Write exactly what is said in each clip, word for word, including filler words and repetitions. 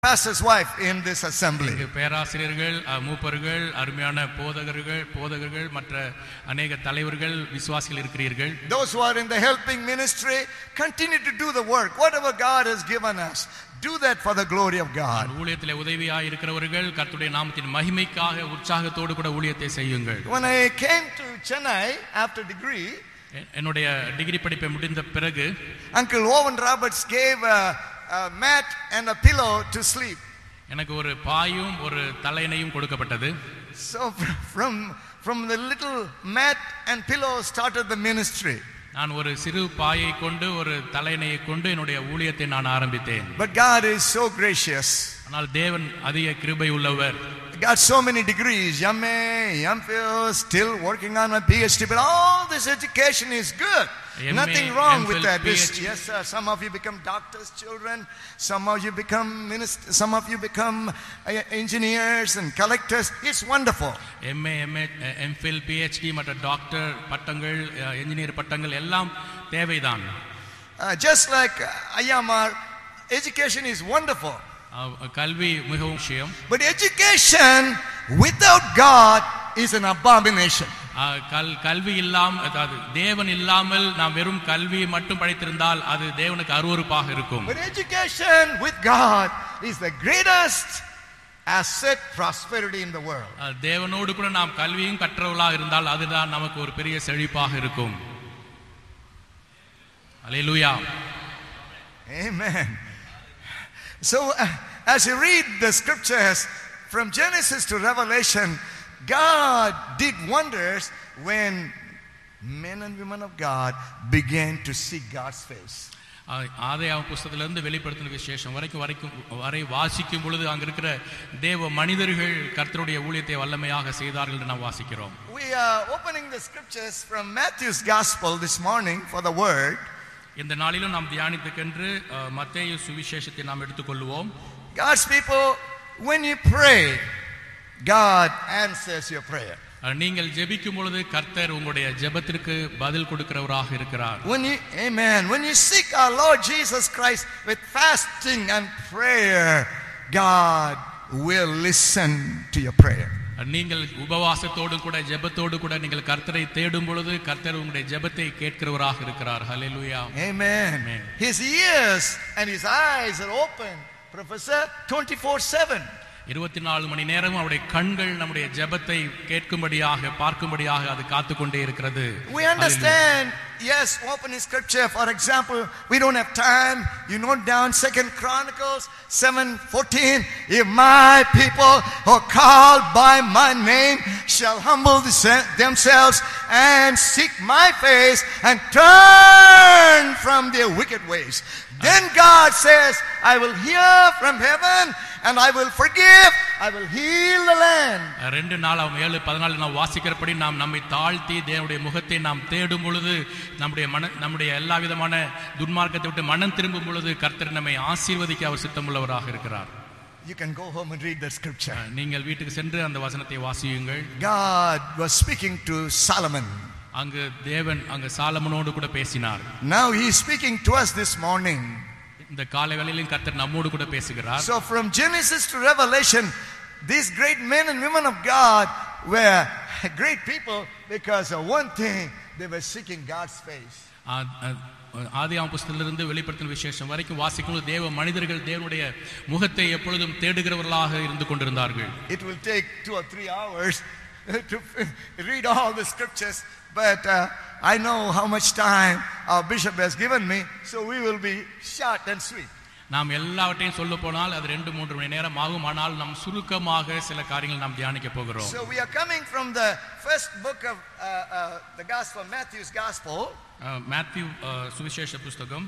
pastor's wife in this assembly. பேராசிரியர்கள் மூப்பர்கள் அருமையான போதகர்கள் போதகர்கள் மற்ற अनेक தலைவர்கள் விசுவாசிகள் இருக்கிறீர்கள். Those who are in the helping ministry, continue to do the work whatever God has given us. Do that for the glory of God. ஊழியத்திலே உதவியாய் இருக்கிறவர்கள் கர்த்தருடைய நாமத்தின் மகிமைக்காக உற்சாகத்தோடு கூட ஊழியத்தை செய்யுங்கள். When I came to Chennai after degree, என்னுடைய டிகிரி படிப்பை முடிந்த பிறகு Uncle Owen Roberts gave a, a mat and a pillow to sleep. எனக்கு ஒரு பாயும் ஒரு தலையணையும் கொடுக்கப்பட்டது. So from from the little mat and pillow started the ministry. நான் ஒரு சிறு பாயை கொண்டு ஒரு தலையணையை கொண்டு என்னுடைய ஊழியத்தை நான் ஆரம்பித்தேன். But God is so gracious. ஆனால் தேவன் அதிக கிருபை உள்ளவர். Got so many degrees, M A, M Phil, still working on my PhD, but all this education is good. M A, Nothing wrong M Phil, with that. This, yes, sir. Some of you become doctors' children. Some of you become ministers. Some of you become uh, engineers and collectors. It's wonderful. M A, M A, M Phil, PhD, மற்ற doctor பட்டங்கள், engineer பட்டங்கள் எல்லாம் தேவைதான். Uh, just like Ayyamar, education is wonderful. கல்வி மிகவும் முக்கியம். But education without God is an abomination. கல்வி இல்லாமல் அதாவது தேவன் இல்லாமல் நாம் வெறும் கல்வி மட்டும் படித்திருந்தால் அது தேவனுக்கு அருவருப்பாக இருக்கும். But education with God is the greatest asset, prosperity in the world. தேவனோடு கூட நாம் கல்வியும் கற்றவர்களாக இருந்தால் அதுதான் நமக்கு ஒரு பெரிய செழிப்பாக இருக்கும். அல்லேலூயா. Amen. So uh, as you read the scriptures from Genesis to Revelation, God did wonders when men and women of God began to seek God's face. ஆதியாகம புத்தகத்திலிருந்து வெளிப்படுத்தின விசேஷம் வரைக்கும் வரைக்கும் வரை வாசிக்கும் பொழுது அங்க இருக்கிற தேவ மனிதர்கள் கர்த்தருடைய ஊழியத்தை வல்லமையாக செய்தார்கள் என்று நாம் வாசிக்கிறோம். We are opening the scriptures from Matthew's gospel this morning for the word. இந்த நாளிலும் நாம் தியானித்துக்கென்று மத்தேயு சுவிசேஷத்தை நாம் எடுத்துக்கொள்வோம். God's people, when you pray, God answers your prayer. நீங்கள் ஜெபிக்கும் பொழுது கர்த்தர் உங்களுடைய ஜெபத்திற்கு பதில் கொடுக்கிறவராக இருக்கிறார். When you, amen, when you seek our Lord Jesus Christ with fasting and prayer, God will listen to your prayer. நீங்கள் உபவாசத்தோடு கூட ஜெபத்தோடு கூட நீங்கள் கர்த்தரை தேடும் பொழுது கர்த்தர் உங்களுடைய ஜெபத்தை கேட்கிறவராக இருக்கிறார். ஹல்லேலூயா. Amen. Amen. His ears and his eyes are open, Professor, twenty-four seven. இருபத்தி நாலு மணி நேரம் அவருடைய கண்கள் நம்முடைய ஜெபத்தை கேட்கும்படியாக பார்க்கும்படியாக அது காத்துக்கொண்டே இருக்கிறது. We understand. Yes, open in scripture. For example, we don't have time. You note down Second Chronicles seven fourteen. If my people who are called by my name shall humble themselves and seek my face and turn from their wicked ways, then God says, I will hear from heaven and I will forgive, I will heal the land. ரெண்டு நாளாம் ஏழு பதினாலு நாம் வாசிக்கிறபடி நாம் நம்மை தாழ்த்தி தேவனுடைய முகத்தை நாம் தேடும் பொழுது நம்முடைய மன நம்முடைய எல்லா விதமான துன்மார்க்கத்தை விட்டு மனம் திரும்பும் பொழுது கர்த்தர் நம்மை ஆசீர்வதிக்க அவர் சித்தமுள்ளவராக இருக்கிறார். You can go home and read that scripture. நீங்கள் வீட்டுக்கு சென்று அந்த வசனத்தை வாசியுங்கள். God was speaking to Solomon. அங்கு தேவன் அங்கு சாலமோனோடு கூட பேசினார். Now he is speaking to us this morning. இந்த காலை வேளையிலும் கர்த்தர் நம்மோடு கூட பேசுகிறார். So from Genesis to Revelation, these great men and women of God were great people because of one thing, they were seeking God's face. ஆதியாகம புத்தகத்திலிருந்து வெளிப்படுத்தின விசேஷம் வரைக்கும் வாசிக்கும்போது தேவ மனிதர்கள் தேவனுடைய முகத்தை எப்பொழுதும் தேடுகிறவர்களாக இருந்து கொண்டிருந்தார்கள். It will take two or three hours to read all the scriptures, but uh, I know how much time our bishop has given me, so we will be short and sweet. நாம் எல்லாவற்றையும் சொல்ல போனால் அது ரெண்டு மூன்று மணி நேரம் ஆகும். ஆனால் நாம் சுருக்கமாக சில காரியங்கள் நாம் தியானிக்க போகிறோம். So we are coming from the first book of uh, uh, the gospel, Matthew's gospel. Matthew சுவிசேஷ புத்தகம்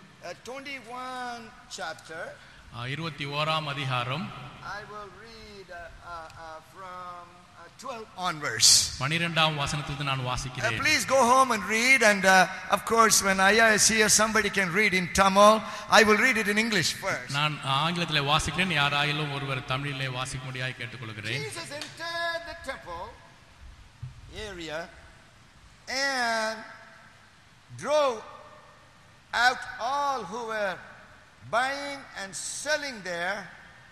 twenty-one chapter. இருபத்தி ஓராம் அதிகாரம். I will read uh, uh, uh, from uh, twelve onwards. பன்னிரண்டாம் வசனத்திலிருந்து நான் வாசிக்கிறேன். Uh, please go home and read, and uh, of course when Aya is here somebody can read in Tamil. I will read it in English first. நான் ஆங்கிலத்திலே வாசிக்கிறேன். யாராயிலும் ஒருவர் தமிழிலே வாசிக்க முடியாய் கேட்டுக்கொள்கிறேன். Jesus entered the temple area and drove out all who were buying and selling there